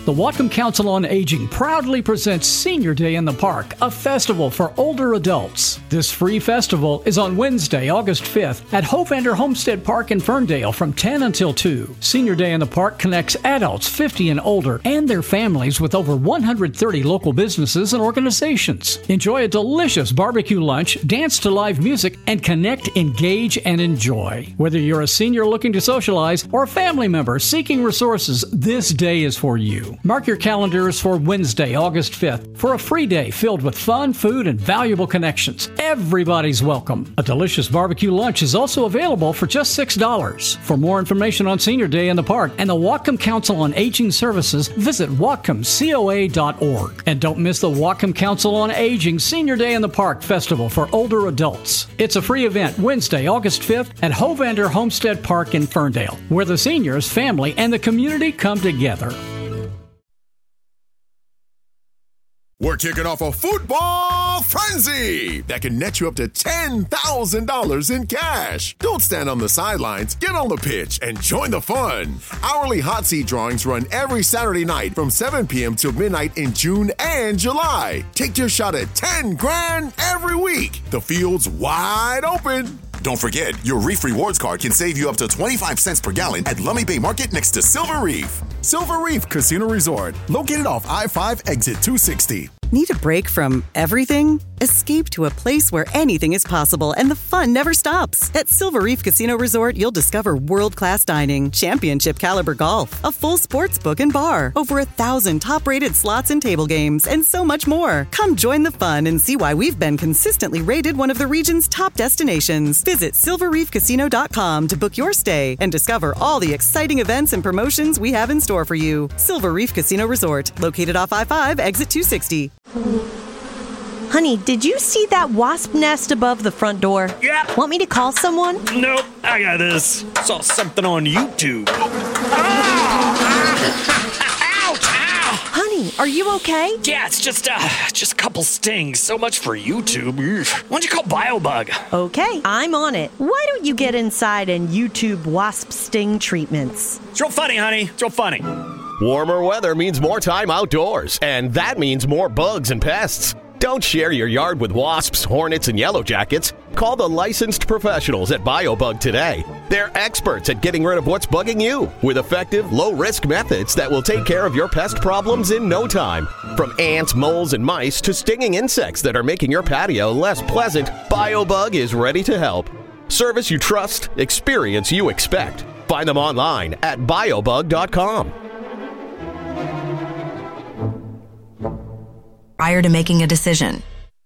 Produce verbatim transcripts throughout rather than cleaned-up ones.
The Whatcom Council on Aging proudly presents Senior Day in the Park, a festival for older adults. This free festival is on Wednesday, August fifth at Hovander Homestead Park in Ferndale from ten until two. Senior Day in the Park connects adults fifty and older and their families with over one hundred thirty local businesses and organizations. Enjoy a delicious barbecue lunch, dance to live music, and connect, engage, and enjoy. Whether you're a senior looking to socialize or a family member seeking resources, this day is for you. Mark your calendars for Wednesday, August fifth for a free day filled with fun, food, and valuable connections. Everybody's welcome. A delicious barbecue lunch is also available for just six dollars. For more information on Senior Day in the Park and the Whatcom Council on Aging Services, visit whatcom coa dot org. And don't miss the Whatcom Council on Aging Senior Day in the Park Festival for older adults. It's a free event Wednesday, August fifth at Hovander Homestead Park in Ferndale, where the seniors, family, and the community come together. We're kicking off a football frenzy that can net you up to ten thousand dollars in cash. Don't stand on the sidelines. Get on the pitch and join the fun. Hourly hot seat drawings run every Saturday night from seven p.m. till midnight in June and July. Take your shot at ten grand every week. The field's wide open. Don't forget, your Reef Rewards card can save you up to twenty-five cents per gallon at Lummi Bay Market next to Silver Reef. Silver Reef Casino Resort, located off I five exit two sixty. Need a break from everything? Escape to a place where anything is possible and the fun never stops. At Silver Reef Casino Resort, you'll discover world-class dining, championship caliber golf, a full sports book and bar, over a thousand top-rated slots and table games, and so much more. Come join the fun and see why we've been consistently rated one of the region's top destinations. Visit silver reef casino dot com to book your stay and discover all the exciting events and promotions we have in store for you. Silver Reef Casino Resort, located off I five, exit two sixty. Honey, did you see that wasp nest above the front door? Yeah. Want me to call someone? Nope, I got this. Saw something on YouTube. Ouch! Ow! Honey, are you okay? Yeah, it's just uh, just a couple stings. So much for YouTube. Why don't you call BioBug? Okay, I'm on it. Why don't you get inside and YouTube wasp sting treatments? It's real funny, honey. It's real funny. Warmer weather means more time outdoors, and that means more bugs and pests. Don't share your yard with wasps, hornets, and yellow jackets. Call the licensed professionals at BioBug today. They're experts at getting rid of what's bugging you with effective, low-risk methods that will take care of your pest problems in no time. From ants, moles, and mice to stinging insects that are making your patio less pleasant, BioBug is ready to help. Service you trust, experience you expect. Find them online at biobug dot com. Prior to making a decision.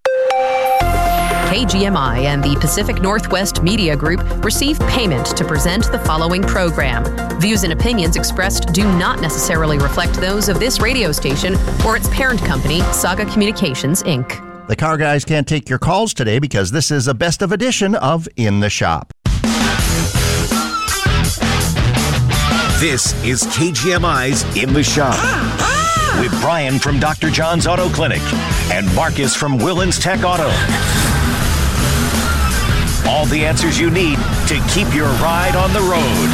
K G M I and the Pacific Northwest Media Group receive payment to present the following program. Views and opinions expressed do not necessarily reflect those of this radio station or its parent company, Saga Communications, Incorporated. The car guys can't take your calls today because this is a best of edition of In the Shop. This is K G M I's In the Shop. With Brian from Doctor John's Auto Clinic and Marcus from Willens Tech Auto. All the answers you need to keep your ride on the road.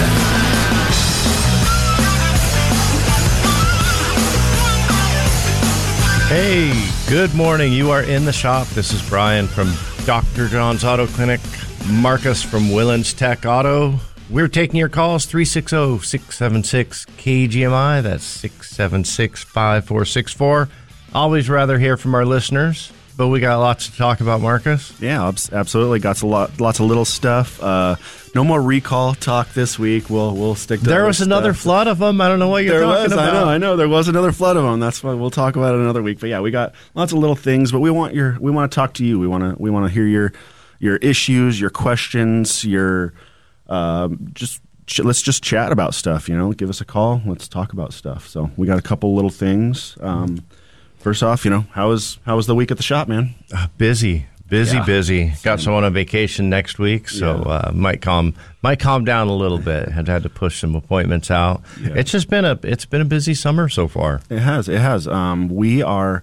Hey, good morning. You are in the shop. This is Brian from Doctor John's Auto Clinic, Marcus from Willens Tech Auto. We're taking your calls, three six zero, six seven six, K G M I. That's six seven six, five four six four. Always rather hear from our listeners, but we got lots to talk about, Marcus. Yeah, absolutely. Got a lot, lots of little stuff. Uh, no more recall talk this week. We'll we'll stick to There was stuff. another flood of them. I don't know what you're there talking was, about. I know, I know. There was another flood of them. That's why we'll talk about it another week. But yeah, we got lots of little things. But we want your we want to talk to you. We want to we want to hear your your issues, your questions, your Um, just ch- let's just chat about stuff, you know, give us a call. Let's talk about stuff. So we got a couple little things. Um, first off, you know, how was, how was the week at the shop, man? Uh, busy, busy, Yeah. busy. Got someone on vacation next week. So, Yeah. uh, might calm, might calm down a little bit. Had had to push some appointments out. Yeah. It's just been a, it's been a busy summer so far. It has, it has. Um, we are,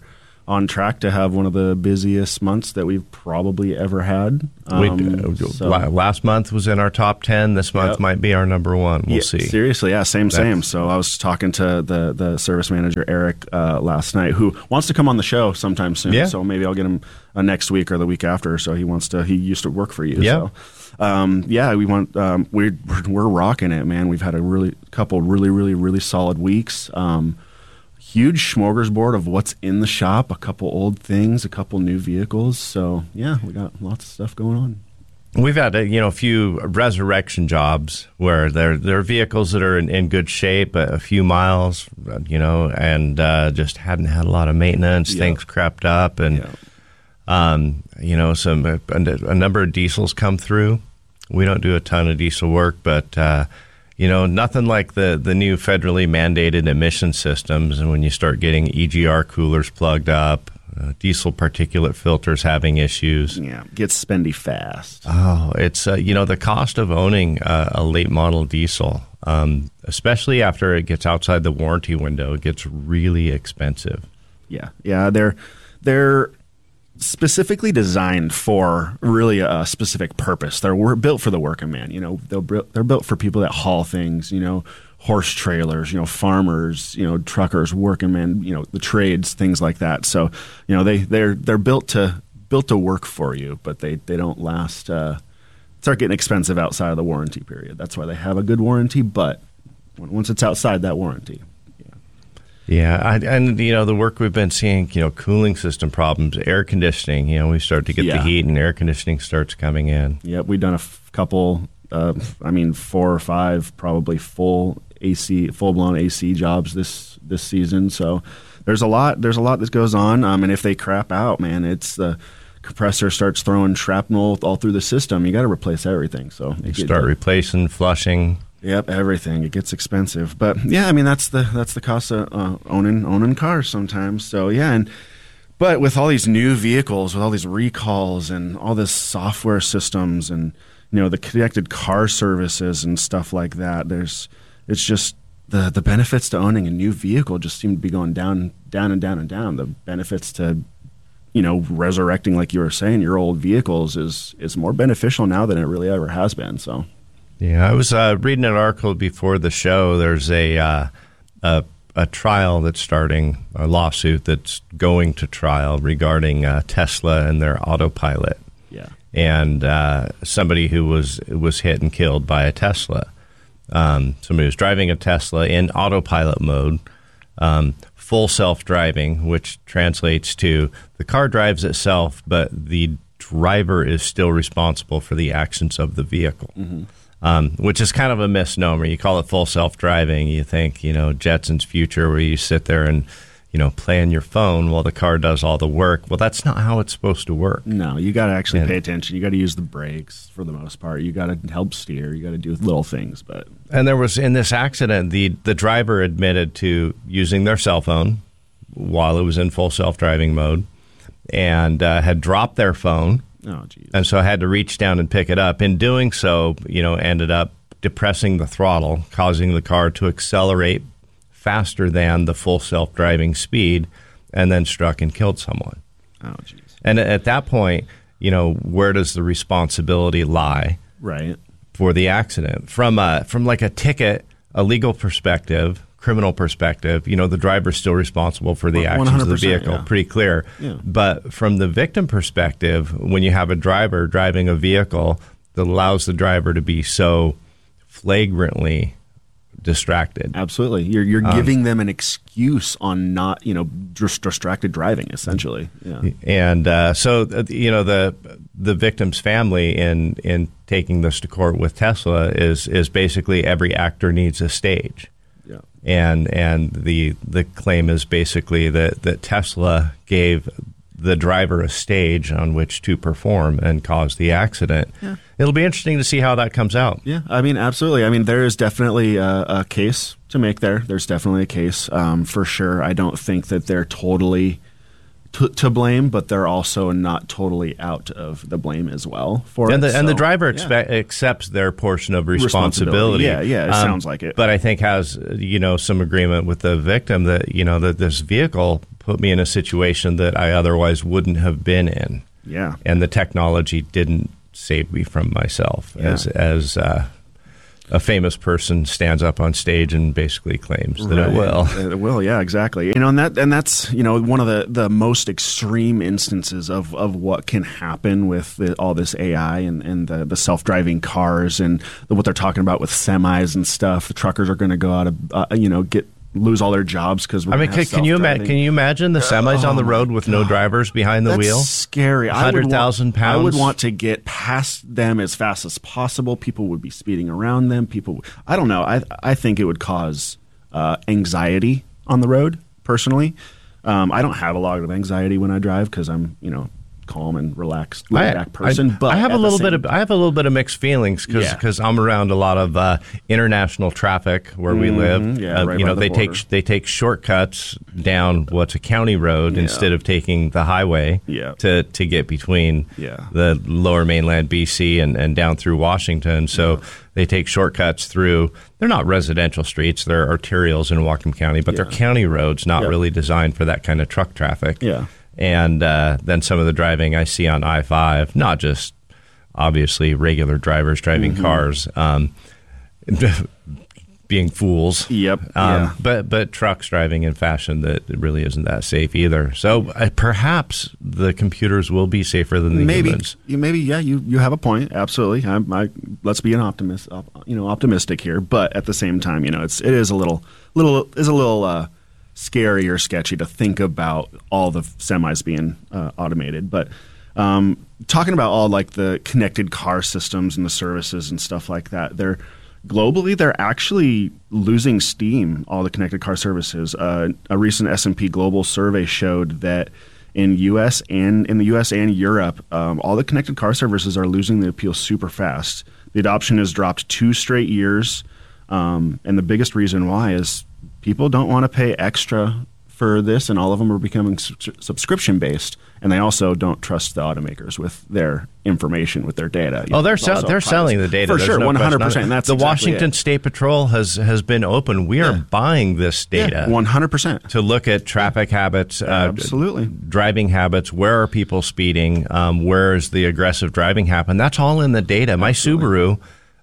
on track to have one of the busiest months that we've probably ever had. Um, we, so. Last month was in our top ten. This month Yep. might be our number one. We'll yeah, see. Seriously, yeah, same, That's, same. So I was talking to the the service manager, Eric, uh, last night, who wants to come on the show sometime soon. Yeah. So maybe I'll get him uh, next week or the week after. So he wants to. He used to work for you. Yeah. So. Um, yeah, we want. Um, we're we're rocking it, man. We've had a really couple really really really solid weeks. Um, huge smorgasbord of what's in the shop. A couple old things, a couple new vehicles. So yeah, we got lots of stuff going on. We've had a, you know a few resurrection jobs where there there are vehicles that are in, in good shape, a, a few miles, you know, and uh, just hadn't had a lot of maintenance. Yep. Things crept up, and Yep. um, you know some a, a number of diesels come through. We don't do a ton of diesel work, but uh, you know nothing like the the new federally mandated emission systems. And when you start getting E G R coolers plugged up, uh, diesel particulate filters having issues. Yeah, gets spendy fast. Oh, it's uh, you know the cost of owning uh, a late model diesel, um, especially after it gets outside the warranty window, it gets really expensive. Yeah, yeah, they're they're specifically designed for really a specific purpose. They're wor- built for the working man. You know, they're bu- they're built for people that haul things. You know, horse trailers. You know, farmers. You know, truckers, working men. You know, the trades, things like that. So, you know, they they're they're built to built to work for you, but they they don't last. Uh, start getting expensive outside of the warranty period. That's why they have a good warranty, but once it's outside that warranty. Yeah, I, and you know the work we've been seeing, you know, cooling system problems, air conditioning. You know, we start to get Yeah. the heat, and air conditioning starts coming in. Yep, we've done a f- couple. Uh, I mean, four or five probably full A C, full blown A C jobs this this season. So there's a lot. There's a lot that goes on. Um, and if they crap out, man, it's the compressor starts throwing shrapnel all through the system. You got to replace everything. So You start replacing, flushing. Yep, everything. It gets expensive, but yeah, I mean that's the that's the cost of uh, owning owning cars sometimes. So yeah, and but with all these new vehicles, with all these recalls and all this software systems, and you know the connected car services and stuff like that, there's it's just the the benefits to owning a new vehicle just seem to be going down down and down and down. The benefits to you know resurrecting, like you were saying, your old vehicles is is more beneficial now than it really ever has been. So. Yeah, I was uh, reading an article before the show. There's a, uh, a a trial that's starting, a lawsuit that's going to trial regarding uh, Tesla and their autopilot. Yeah, and uh, somebody who was was hit and killed by a Tesla. Um, somebody was driving a Tesla in autopilot mode, um, full self-driving, which translates to the car drives itself, but the driver is still responsible for the actions of the vehicle. Mm-hmm. Um, which is kind of a misnomer. You call it full self-driving. You think, you know, Jetson's Future, where you sit there and, you know, play on your phone while the car does all the work. Well, that's not how it's supposed to work. No, you got to actually and, pay attention. You got to use the brakes for the most part. You got to help steer. You got to do little things. But and there was in this accident, the the driver admitted to using their cell phone while it was in full self-driving mode, and uh, had dropped their phone. Oh, geez. And so I had to reach down and pick it up. In doing so, you know, ended up depressing the throttle, causing the car to accelerate faster than the full self-driving speed, and then struck and killed someone. Oh, geez. And at that point, you know, where does the responsibility lie? Right. For the accident? From a, from like a ticket, a legal perspective, criminal perspective, you know, the driver's still responsible for the actions of the vehicle. Yeah. Pretty clear. Yeah. But from the victim perspective, when you have a driver driving a vehicle that allows the driver to be so flagrantly distracted. Absolutely. You're you're um, giving them an excuse on not, you know, just distracted driving, essentially. Yeah. And uh, so, you know, the the victim's family in in taking this to court with Tesla is is basically every actor needs a stage. Yeah. And and the the claim is basically that, that Tesla gave the driver a stage on which to perform and cause the accident. Yeah. It'll be interesting to see how that comes out. Yeah, I mean, absolutely. I mean, there is definitely a, a case to make there. There's definitely a case um, for sure. I don't think that they're totally to, to blame, but they're also not totally out of the blame as well for and it. The, so, and the driver yeah. expe- accepts their portion of responsibility. responsibility. Yeah, yeah, it um, sounds like it. But I think has, you know, some agreement with the victim that, you know, that this vehicle put me in a situation that I otherwise wouldn't have been in. Yeah. And the technology didn't save me from myself, yeah. as as uh, a famous person stands up on stage and basically claims that right. it will. It will, yeah, exactly. You know, and that and that's you know one of the, the most extreme instances of, of what can happen with the, all this A I and, and the, the self driving cars and the, what they're talking about with semis and stuff. The truckers are going to go out of uh, you know get. lose all their jobs because I mean, can, can you ima- can you imagine the semis oh on the road with God. no drivers behind the That's wheel? Scary. Hundred thousand pounds. I would want to get past them as fast as possible. People would be speeding around them. People, I don't know. I I think it would cause uh, anxiety on the road. Personally, um, I don't have a lot of anxiety when I drive because I'm you know. calm and relaxed, laid back person. I, but I have a little same, bit of I have a little bit of mixed feelings because because yeah. I'm around a lot of uh, international traffic where mm-hmm. we live. Yeah, uh, right you know, the they border. take they take shortcuts down what's a county road yeah. instead of taking the highway yeah. to to get between yeah. the lower mainland B C and, and down through Washington. So yeah. they take shortcuts through. They're not residential streets; they're arterials in Whatcom County, but yeah. they're county roads, not yeah. really designed for that kind of truck traffic. Yeah. And uh, then some of the driving I see on I five, not just obviously regular drivers driving mm-hmm. cars, um, being fools. Yep. Um, yeah. But but trucks driving in fashion that really isn't that safe either. So uh, perhaps the computers will be safer than the maybe, humans. You, maybe, yeah. You, you have a point. Absolutely. I'm, I, let's be an optimist. You know, optimistic here. But at the same time, you know, it's it is a little little is a little. Uh, scary or sketchy to think about all the semis being uh, automated. But um, talking about all like the connected car systems and the services and stuff like that, they're globally they're actually losing steam. All the connected car services. Uh, a recent S and P Global survey showed that in U S and in the U S and Europe, um, all the connected car services are losing the appeal super fast. The adoption has dropped two straight years, um, and the biggest reason why is people don't want to pay extra for this, and all of them are becoming su- subscription based, and they also don't trust the automakers with their information, with their data. You oh, know, they're sell- they're selling the data for There's sure, no one hundred percent. That's the exactly Washington it. State Patrol has has been open. We are yeah. buying this data, one hundred percent, to look at traffic habits, uh, absolutely, driving habits. Where are people speeding? Um, where is the aggressive driving happen? That's all in the data. My absolutely. Subaru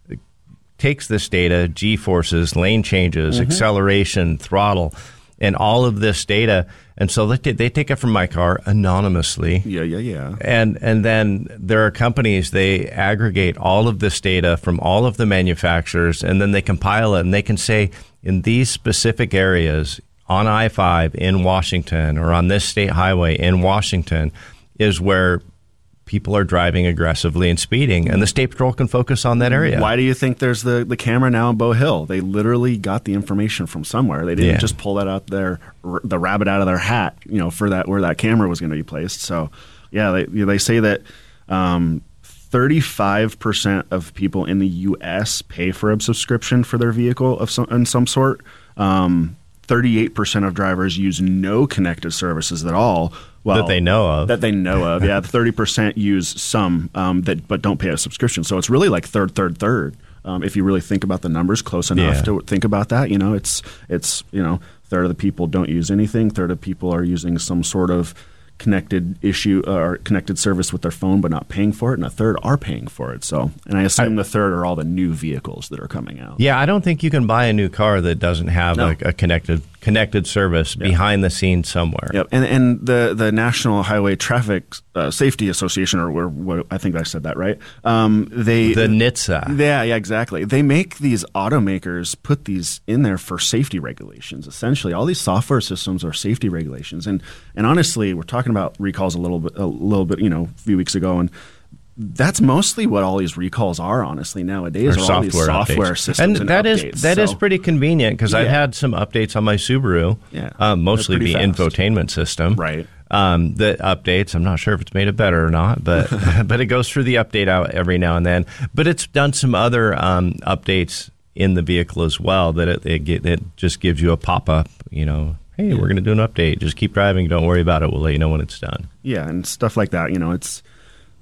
takes this data, G-forces, lane changes, mm-hmm. acceleration, throttle, and all of this data. And so they, t- they take it from my car anonymously. Yeah, yeah, yeah. And and then there are companies, they aggregate all of this data from all of the manufacturers, and then they compile it, and they can say, in these specific areas on I five in Washington or on this state highway in Washington is where people are driving aggressively and speeding, and the State Patrol can focus on that area. Why do you think there's the, the camera now in Bow Hill? They literally got the information from somewhere. They didn't yeah. just pull that out their the rabbit out of their hat, you know, for that where that camera was going to be placed. So, yeah, they they say that um, thirty-five percent of people in the U S pay for a subscription for their vehicle of some in some sort. Um, thirty-eight percent of drivers use no connected services at all. Well, that they know of. That they know of, yeah. thirty percent use some, um, that but don't pay a subscription. So it's really like third, third, third. Um, if you really think about the numbers close enough yeah. to think about that, you know, it's it's you know, third of the people don't use anything. Third of people are using some sort of connected issue or connected service with their phone, but not paying for it, and a third are paying for it. So, and I assume I, the third are all the new vehicles that are coming out. Yeah, I don't think you can buy a new car that doesn't have no. a, a connected connected service yeah. behind the scenes somewhere. Yep, and and the the National Highway Traffic uh, Safety Association, or, or what, I think I said that right. Um, they the N H T S A. Yeah, yeah, exactly. They make these automakers put these in there for safety regulations. Essentially, all these software systems are safety regulations, and and honestly, we're talking about recalls a little bit, a little bit, you know, a few weeks ago, and that's mostly what all these recalls are, honestly, nowadays, are all these software systems and, and that updates. is that so, is pretty convenient because yeah. I've had some updates on my Subaru, yeah, um, mostly the fast. infotainment system, right? Um, that updates. I'm not sure if it's made it better or not, but but it goes through the update out every now and then. But it's done some other um, updates in the vehicle as well that it it, get, it just gives you a pop up, you know. Hey, yeah. we're going to do an update. Just keep driving. Don't worry about it. We'll let you know when it's done. Yeah, and stuff like that. You know, it's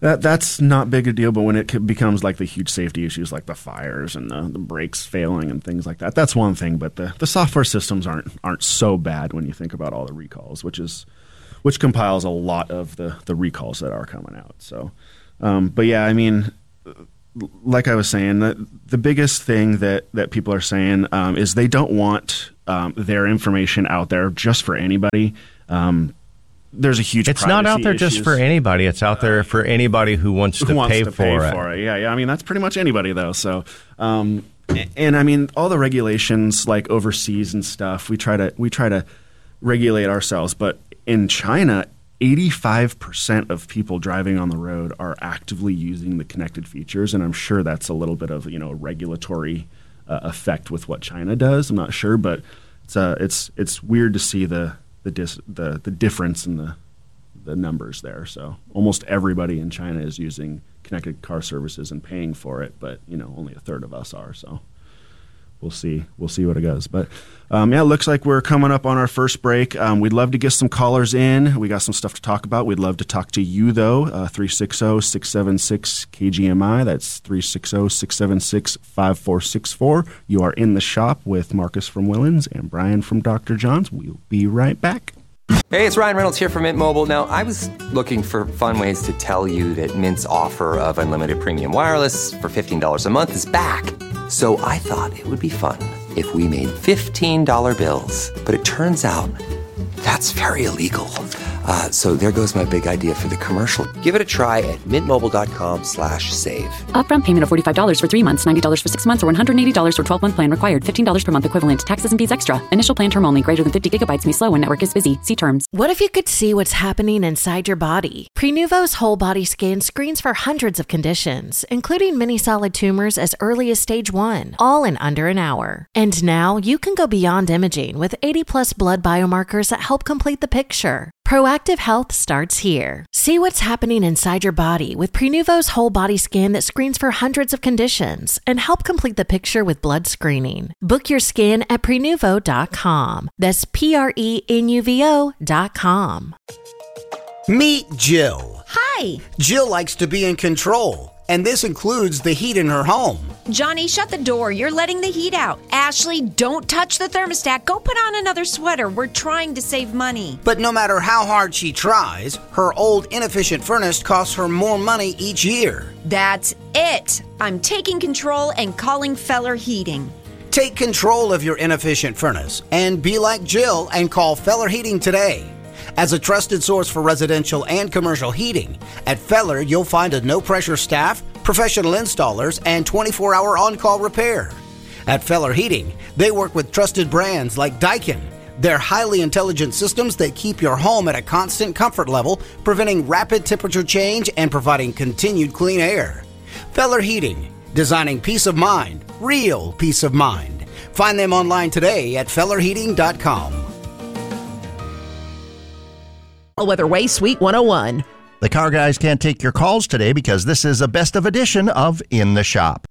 That that's not big a deal, but when it becomes like the huge safety issues, like the fires and the, the brakes failing and things like that, that's one thing. But the, the software systems aren't aren't so bad when you think about all the recalls, which is which compiles a lot of the the recalls that are coming out. So, um, but yeah, I mean, like I was saying, the the biggest thing that that people are saying um, is they don't want um, their information out there just for anybody. Um, There's a huge. It's not out there issues. just for anybody. It's out there for anybody who wants to who wants pay, to for, pay it. for it. Yeah, yeah. I mean, that's pretty much anybody though. So, um, and, and I mean, all the regulations like overseas and stuff. We try to we try to regulate ourselves, but in China, eighty-five percent of people driving on the road are actively using the connected features, and I'm sure that's a little bit of you know a regulatory uh, effect with what China does. I'm not sure, but it's uh, it's it's weird to see the. The, dis, the the difference in the the numbers there. So almost everybody in China is using connected car services and paying for it, but you know only a third of us are. So we'll see we'll see what it goes. But um, yeah, it looks like we're coming up on our first break. Um, we'd love to get some callers in. We got some stuff to talk about. We'd love to talk to you though. Uh, three six zero, six seven six, K G M I. That's three six zero, six seven six, five four six four. You are in the shop with Marcus from Willens and Brian from Doctor John's. We'll be right back. Hey, it's Ryan Reynolds here from Mint Mobile. Now, I was looking for fun ways to tell you that Mint's offer of unlimited premium wireless for fifteen dollars a month is back. So I thought it would be fun if we made fifteen dollar bills. But it turns out that's very illegal. Uh, so there goes my big idea for the commercial. Give it a try at mintmobile.com slash save. Upfront payment of forty-five dollars for three months, ninety dollars for six months, or one hundred eighty dollars for twelve-month plan required. fifteen dollars per month equivalent. Taxes and fees extra. Initial plan term only. Greater than fifty gigabytes may slow when network is busy. See terms. What if you could see what's happening inside your body? Prenuvo's whole body scan screens for hundreds of conditions, including many solid tumors as early as stage one, all in under an hour. And now you can go beyond imaging with eighty plus blood biomarkers that help complete the picture. Proactive health starts here. See what's happening inside your body with Prenuvo's whole body scan that screens for hundreds of conditions and help complete the picture with blood screening. Book your scan at prenuvo dot com. That's P R E N U V O dot com. Meet Jill. Hi. Jill likes to be in control, and this includes the heat in her home. Johnny, shut the door. You're letting the heat out. Ashley, don't touch the thermostat. Go put on another sweater. We're trying to save money. But no matter how hard she tries, her old inefficient furnace costs her more money each year. That's it. I'm taking control and calling Feller Heating. Take control of your inefficient furnace and be like Jill and call Feller Heating today. As a trusted source for residential and commercial heating, at Feller you'll find a no-pressure staff, professional installers, and twenty-four hour on-call repair. At Feller Heating, they work with trusted brands like Daikin. They're highly intelligent systems that keep your home at a constant comfort level, preventing rapid temperature change and providing continued clean air. Feller Heating, designing peace of mind, real peace of mind. Find them online today at feller heating dot com. Weather Way Suite one oh one. The car guys can't take your calls today because this is a best of edition of In the Shop.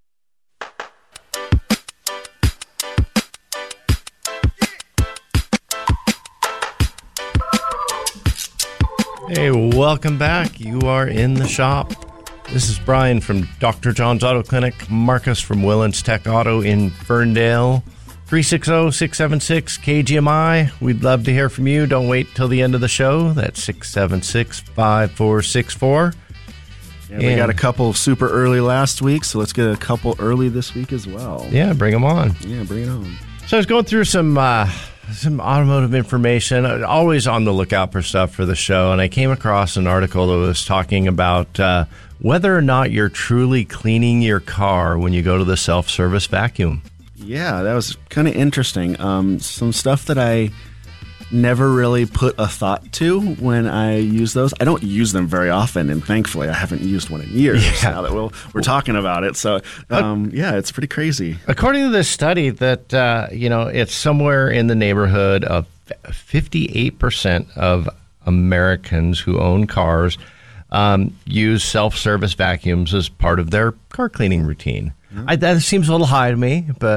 Hey, welcome back. You are in the shop. This is Brian from Doctor John's Auto Clinic, Marcus from Willens Tech Auto in Ferndale. three six zero, six seven six, K G M I. We'd love to hear from you. Don't wait till the end of the show. That's six seven six, five four six four. Yeah, we got a couple super early last week, so let's get a couple early this week as well. Yeah, bring them on. Yeah, bring it on. So I was going through some uh, some automotive information, always on the lookout for stuff for the show, and I came across an article that was talking about uh, whether or not you're truly cleaning your car when you go to the self-service vacuum. Yeah, that was kind of interesting. Um, some stuff that I never really put a thought to when I use those. I don't use them very often, and thankfully I haven't used one in years yeah. now that we'll, we're talking about it. So, um, yeah, it's pretty crazy. According to this study that, uh, you know, it's somewhere in the neighborhood of fifty-eight percent of Americans who own cars um, use self-service vacuums as part of their car cleaning routine. I, that seems a little high to me, but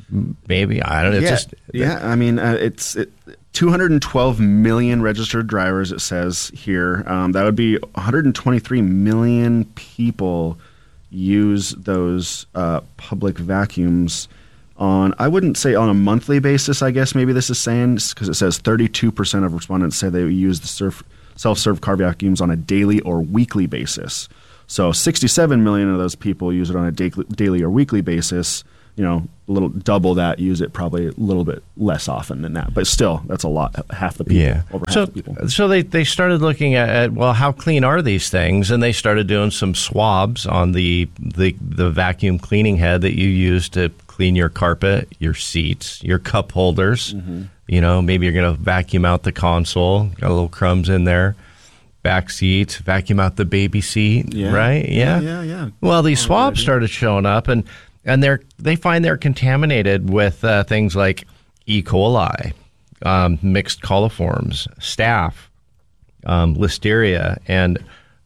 maybe. I don't know. It's yeah, just yeah. I mean, uh, it's it, two hundred twelve million registered drivers, it says here. Um, that would be one hundred twenty-three million people use those uh, public vacuums on, I wouldn't say on a monthly basis, I guess maybe this is saying, because it says thirty-two percent of respondents say they use the surf, self-serve car vacuums on a daily or weekly basis. So sixty-seven million of those people use it on a da- daily or weekly basis. You know, a little double that use it probably a little bit less often than that. But still, that's a lot, half the people, yeah. over half so, the people. So they, they started looking at, at, well, how clean are these things? And they started doing some swabs on the, the, the vacuum cleaning head that you use to clean your carpet, your seats, your cup holders. Mm-hmm. You know, maybe you're going to vacuum out the console, got a little crumbs in there. Back seat, vacuum out the baby seat, yeah. right? Yeah, yeah, yeah. yeah. Well, these oh, swabs started showing up, and and they're they find they're contaminated with uh, things like E. coli, um, mixed coliforms, staph, um, listeria, and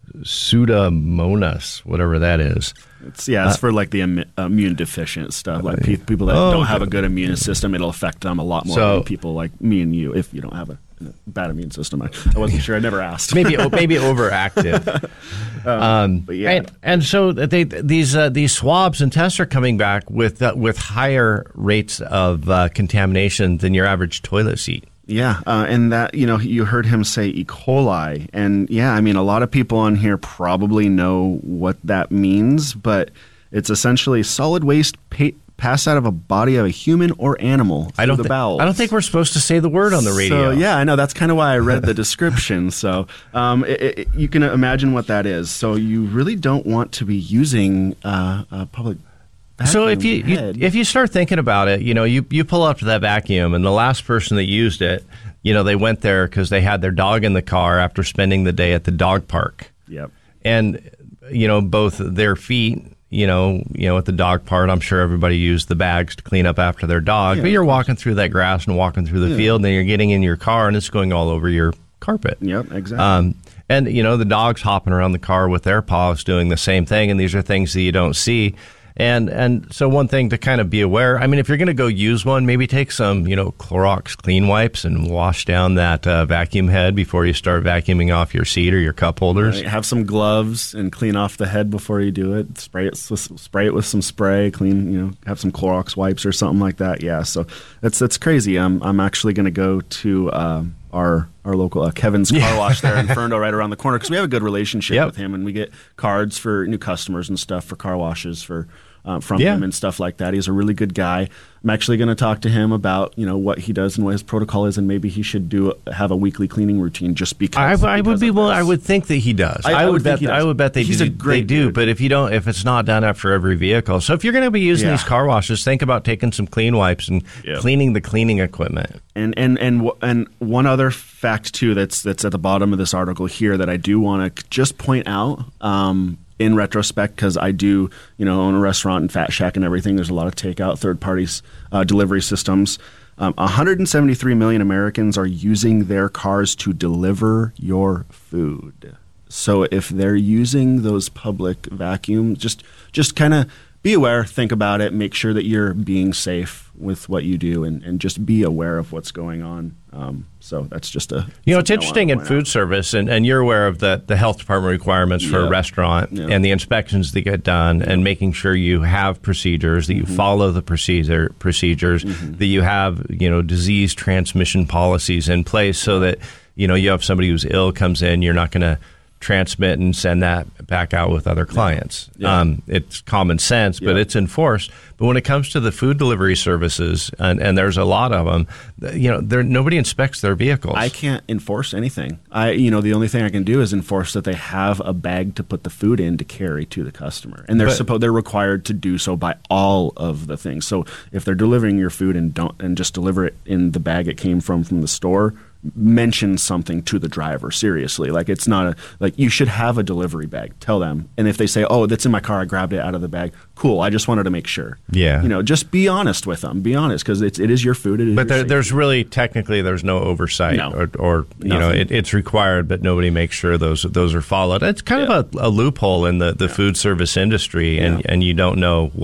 Pseudomonas, whatever that is. It's, yeah, it's uh, for like the Im- immune deficient stuff. Like pe- people that oh, don't have a good immune system, it'll affect them a lot more so, than people like me and you if you don't have a, a bad immune system. I, I wasn't sure. I never asked. maybe maybe overactive. um, um, but yeah. And, and so they these uh, these swabs and tests are coming back with uh, with higher rates of uh, contamination than your average toilet seat. Yeah, uh, and that, you know, you heard him say E. coli, and yeah, I mean, a lot of people on here probably know what that means, but it's essentially solid waste pa- passed out of a body of a human or animal through I don't the th- bowels. I don't think we're supposed to say the word on the radio. So, yeah, I know. That's kind of why I read the description. So um, it, it, you can imagine what that is. So you really don't want to be using uh, a public So if you, you if you start thinking about it, you know, you, you pull up to that vacuum, and the last person that used it, you know, they went there because they had their dog in the car after spending the day at the dog park. Yep. And, you know, both their feet, you know, you know, at the dog park, I'm sure everybody used the bags to clean up after their dog. Yeah. But you're walking through that grass and walking through the yeah. field, and then you're getting in your car, and it's going all over your carpet. Yep, exactly. Um, and, you know, the dog's hopping around the car with their paws doing the same thing, and these are things that you don't see. And and so one thing to kind of be aware, I mean, if you're going to go use one, maybe take some, you know, Clorox clean wipes and wash down that uh, vacuum head before you start vacuuming off your seat or your cup holders. Right. Have some gloves and clean off the head before you do it. Spray it, spray it with some spray. Clean, you know, have some Clorox wipes or something like that. Yeah, so that's that's crazy. I'm I'm actually going to go to uh, our our local uh, Kevin's Car Yeah. Wash there in Ferndale, right around the corner, because we have a good relationship Yep. with him, and we get cards for new customers and stuff for car washes for. Uh, from Yeah. him and stuff like that. He's a really good guy. I'm actually going to talk to him about, you know, what he does and what his protocol is, and maybe he should do have a weekly cleaning routine just because. I, I would be well. I would think that he does. I- I, I would would think bet. he I does. would bet they He's do. a great they do. dude. But if you don't, if it's not done after every vehicle, so if you're going to be using Yeah. these car washes, think about taking some clean wipes and Yep. cleaning the cleaning equipment. And and and w- and one other fact too that's that's at the bottom of this article here that I do want to just point out. Um, in retrospect, because I do, you know, own a restaurant and Fat Shack and everything. There's a lot of takeout, third parties, uh, delivery systems. Um, one hundred seventy-three million Americans are using their cars to deliver your food. So if they're using those public vacuums, just just kind of be aware, think about it, make sure that you're being safe with what you do, and, and just be aware of what's going on. Um, so that's just a You know, it's something I interesting wanna in point food service, and, and you're aware of the, the health department requirements for Yeah. a restaurant Yeah. and the inspections that get done, and making sure you have procedures, that you Mm-hmm. follow the procedure procedures, that you have, you know, disease transmission policies in place, so that, you know, you have somebody who's ill comes in, you're not going to transmit and send that back out with other clients. Yeah. Um, it's common sense, but Yeah. it's enforced. But when it comes to the food delivery services, and, and there's a lot of them, you know, there nobody inspects their vehicles. I can't enforce anything. I, you know, the only thing I can do is enforce that they have a bag to put the food in to carry to the customer, and they're But- supposed they're required to do so by all of the things. So if they're delivering your food and don't and just deliver it in the bag it came from from the store, mention something to the driver. Seriously, like it's not a like you should have a delivery bag. Tell them, and if they say, "Oh, that's in my car, I grabbed it out of the bag," cool. I just wanted to make sure. Yeah. you know, just be honest with them. Be honest, because it's it is your food. It is But your there, safety. there's really technically there's no oversight, No. or, or you know Nothing. it, it's required, but nobody makes sure those those are followed. It's kind of a, a loophole in the, the food service industry, and, Yeah. and you don't know what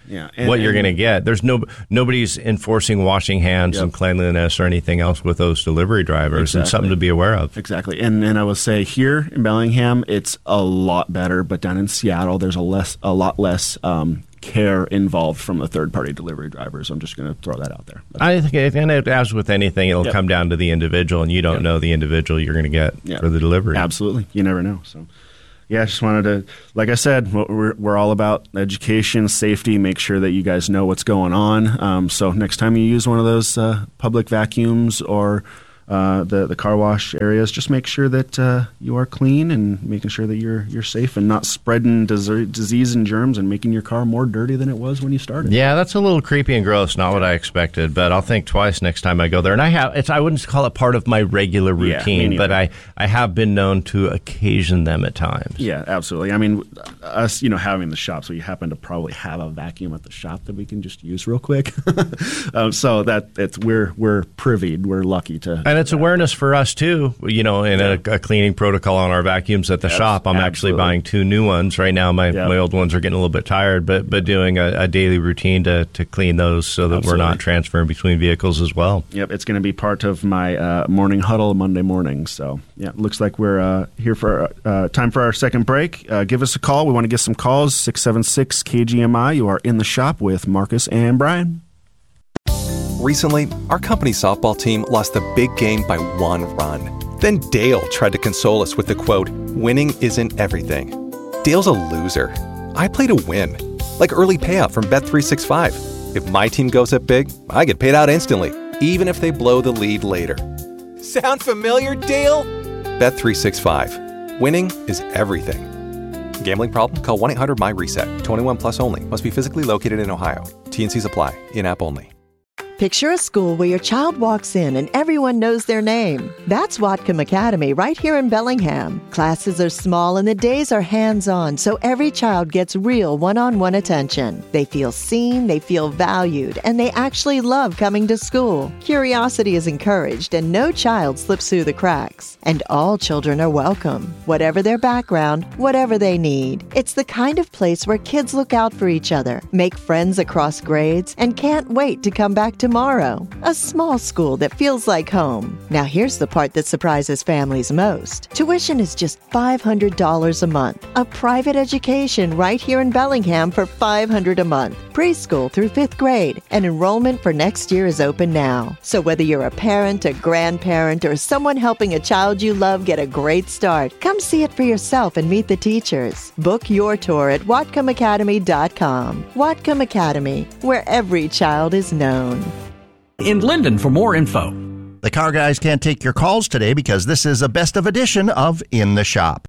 Yeah, and, what you're and- going to get. There's no nobody's enforcing washing hands Yep. and cleanliness or anything else with those delivery drivers, and Exactly. something to be aware of. Exactly. And and I will say here in Bellingham, it's a lot better, but down in Seattle, there's a less a lot less um, care involved from the third party delivery drivers. I'm just going to throw that out there. I think, it- and it, as with anything, it'll Yep. come down to the individual, and you don't Yep. know the individual you're going to get Yeah. for the delivery. Absolutely. You never know. So, yeah, I just wanted to, like I said, what we're, we're all about education, safety, make sure that you guys know what's going on. Um, so next time you use one of those uh, public vacuums or uh, the the car wash areas, just make sure that uh, you are clean and making sure that you're you're safe and not spreading dis- disease and germs and making your car more dirty than it was when you started. Yeah, that's a little creepy and gross. Not what I expected, but I'll think twice next time I go there. And I have, it's, I wouldn't call it part of my regular Yeah, me routine, neither. but I, I have been known to occasion them at times. Yeah, absolutely. I mean, us, you know, having the shop, so you happen to probably have a vacuum at the shop that we can just use real quick. um, so that it's we're we're privied, we're lucky to. And it's awareness for us too, you know, in a, a cleaning protocol on our vacuums at the Abs- shop. I'm actually absolutely. buying two new ones right now. My Yep. my old ones are getting a little bit tired, but but doing a, a daily routine to, to clean those so that Absolutely. we're not transferring between vehicles as well. Yep, it's going to be part of my uh, morning huddle Monday morning. So yeah, looks like we're uh, here for uh, time for our second break. Uh, give us a call. We want to get some calls. six seven six K G M I. You are in the shop with Marcus and Brian. Recently, our company softball team lost the big game by one run. Then Dale tried to console us with the quote, "Winning isn't everything." Dale's a loser. I play to win. Like early payout from Bet three sixty-five. If my team goes up big, I get paid out instantly, even if they blow the lead later. Sound familiar, Dale? Bet three sixty-five. Winning is everything. Gambling problem? Call one eight hundred M Y reset. twenty-one plus only. Must be physically located in Ohio. T N Cs apply. In-app only. Picture a school where your child walks in and everyone knows their name. That's Whatcom Academy right here in Bellingham. Classes are small and the days are hands-on, so every child gets real one-on-one attention. They feel seen, they feel valued, and they actually love coming to school. Curiosity is encouraged and no child slips through the cracks. And all children are welcome, whatever their background, whatever they need. It's the kind of place where kids look out for each other, make friends across grades, and can't wait to come back tomorrow. A small school that feels like home. Now here's the part that surprises families most. Tuition is just five hundred dollars a month. A private education right here in Bellingham for five hundred dollars a month. Preschool through fifth grade. And enrollment for next year is open now. So whether you're a parent, a grandparent, or someone helping a child you love get a great start, come see it for yourself and meet the teachers. Book your tour at Whatcom Academy dot com. Whatcom Academy, where every child is known. In Linden for more info. The car guys can't take your calls today because this is a best of edition of In the Shop.